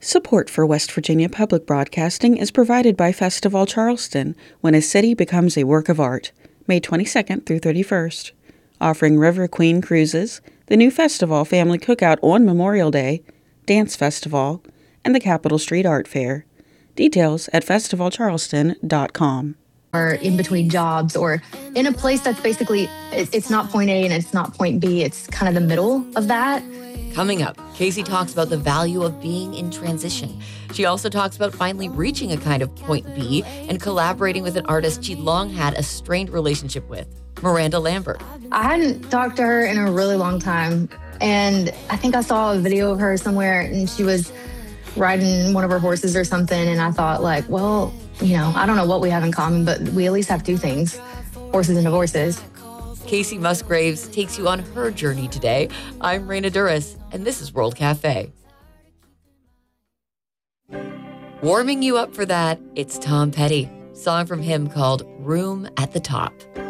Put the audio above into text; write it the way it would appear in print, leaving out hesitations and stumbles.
Support for West Virginia Public Broadcasting is provided by Festival Charleston, when a city becomes a work of art, May 22nd through 31st. Offering River Queen cruises, the new festival family cookout on Memorial Day, dance festival, and the Capitol Street Art Fair. Details at festivalcharleston.com. Or in between jobs, or in a place that's basically, it's not point A and it's not point B, it's kind of the middle of that. Coming up, Casey talks about the value of being in transition. She also talks about finally reaching a kind of point B and collaborating with an artist she'd long had a strained relationship with, Miranda Lambert. I hadn't talked to her in a really long time, and I think I saw a video of her somewhere, and she was riding one of her horses or something, and I thought, like, well, you know, I don't know what we have in common, but we at least have two things: horses and divorces. Casey Musgraves takes you on her journey today. I'm Raina Duras, and this is World Cafe. Warming you up for that, it's Tom Petty. Song from him called Room at the Top.